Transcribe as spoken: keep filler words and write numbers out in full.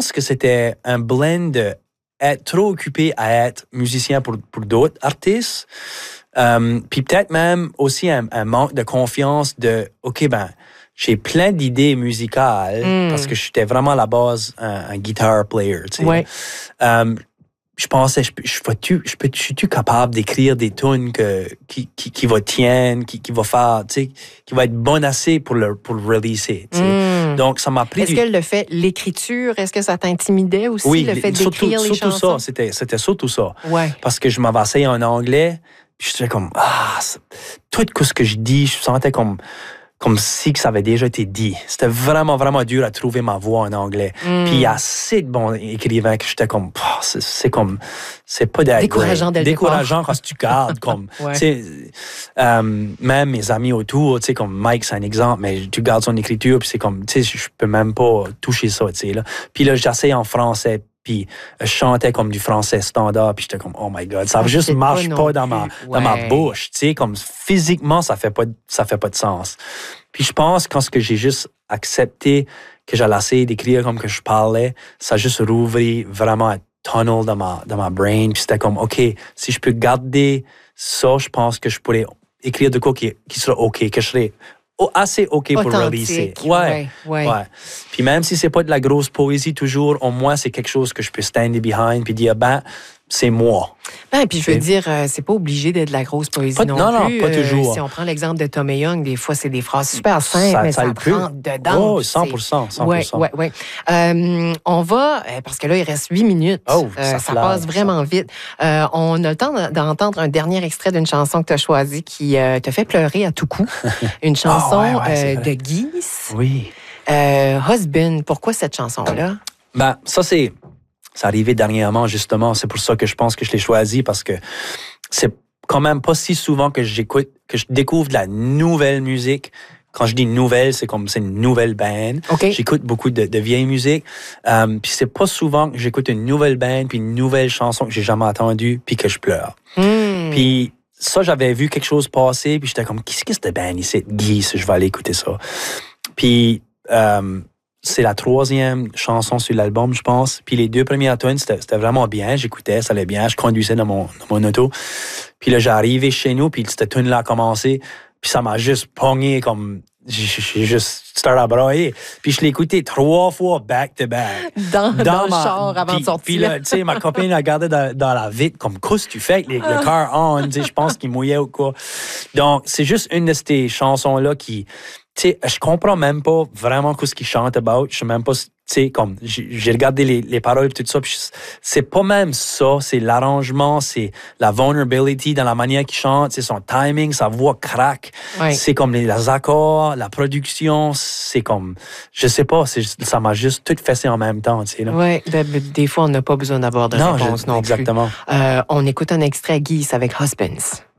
pense que c'était un blend de être trop occupé à être musicien pour, pour d'autres artistes. Euh, puis peut-être même aussi un, un manque de confiance de, OK, ben, j'ai plein d'idées musicales mm. parce que j'étais vraiment à la base un, un guitar player, tu sais. Ouais. Euh, je pensais, je, je, je, je, je suis-tu capable d'écrire des tunes que, qui, qui, qui va tiennent, qui, qui va faire, tu sais, qui va être bonne assez pour le, pour le releaser, tu sais. Mm. Donc, ça m'a pris Est-ce du... que le fait, l'écriture, est-ce que ça t'intimidait aussi, oui, le fait surtout, d'écrire les surtout chansons? ça, c'était, c'était surtout ça. Ouais. Parce que je m'avais essayé en anglais, puis je suis comme, ah, tout ce que je dis, je sentais comme... comme si que ça avait déjà été dit. C'était vraiment, vraiment dur à trouver ma voix en anglais. Mm. Puis il y a assez de bons écrivains que j'étais comme, oh, c'est, c'est comme, c'est pas décourageant dès le décourageant quand tu gardes, comme, ouais. tu sais, euh, même mes amis autour, tu sais, comme Mike, c'est un exemple, mais tu gardes son écriture, puis c'est comme, tu sais, je peux même pas toucher ça, tu sais, là. Puis là, j'essaie en français, puis je chantais comme du français standard, puis j'étais comme, oh my God, ça ah, juste marche pas, pas dans, ma, ouais. dans ma bouche, tu sais, comme physiquement, ça fait pas, ça fait pas de sens. Puis je pense quand ce que j'ai juste accepté que j'allais essayer d'écrire comme que je parlais, ça a juste rouvert vraiment un tunnel dans ma, dans ma brain, puis c'était comme, OK, si je peux garder ça, je pense que je pourrais écrire de quoi qui, qui sera OK, que je serais assez OK pour releaser. Ouais, ouais, ouais. ouais. Puis même si c'est pas de la grosse poésie toujours, au moins c'est quelque chose que je peux stand behind puis dire, ben, c'est moi. Ben, puis je veux dire, euh, c'est pas obligé d'être de la grosse poésie pas, non, non plus. Non, pas toujours. Euh, si on prend l'exemple de Tommy Young, des fois, c'est des phrases super simples, ça, mais ça, ça te rentre dedans. Oh, cent pour cent, cent pour cent. Oui, oui, oui. Euh, on va, parce que là, il reste huit minutes. Oh, euh, ça, ça passe vraiment ça. vite. Euh, on a le temps d'entendre un dernier extrait d'une chanson que tu as choisie qui euh, te fait pleurer à tout coup. Une chanson oh, ouais, ouais, euh, de Guise. Oui. Euh, Husband, pourquoi cette chanson-là? Ben, ça, c'est... C'est arrivé dernièrement, justement. C'est pour ça que je pense que je l'ai choisi, parce que c'est quand même pas si souvent que j'écoute, que je découvre de la nouvelle musique. Quand je dis nouvelle, c'est comme c'est une nouvelle band. Okay. J'écoute beaucoup de, de vieille musique. Um, puis c'est pas souvent que j'écoute une nouvelle band, puis une nouvelle chanson que j'ai jamais entendue, puis que je pleure. Mm. Puis ça, j'avais vu quelque chose passer, puis j'étais comme, qu'est-ce que c'est cette band ici? Guy, je vais aller écouter ça. Puis... Um, c'est la troisième chanson sur l'album, je pense. Puis les deux premières tunes, c'était, c'était vraiment bien. J'écoutais, ça allait bien. Je conduisais dans mon, dans mon auto. Puis là, j'arrivais chez nous, puis cette tune-là a commencé. Puis ça m'a juste pogné comme... J'ai juste starté à brailler. Puis je l'ai écouté trois fois back-to-back. Dans, dans, dans le ma, char avant puis, de sortir. Puis là, tu sais, ma copine a regardé dans, dans la vitre comme, qu'est-ce que tu fais avec les, le car on? Tu sais, je pense qu'il mouillait ou quoi. Donc, c'est juste une de ces chansons-là qui... Tu sais, je comprends même pas vraiment ce qu'il chante about. Je sais même pas, tu sais, comme, j'ai, j'ai regardé les, les paroles et tout ça, puis c'est pas même ça, c'est l'arrangement, c'est la vulnerability dans la manière qu'il chante, c'est son timing, sa voix craque. Ouais. C'est comme les, les accords, la production, c'est comme, je sais pas, c'est, ça m'a juste tout fessé en même temps, tu sais, là. Oui, des fois, on n'a pas besoin d'avoir de non, réponse je, non exactement. plus. Euh, on écoute un extrait Guise avec Husbands.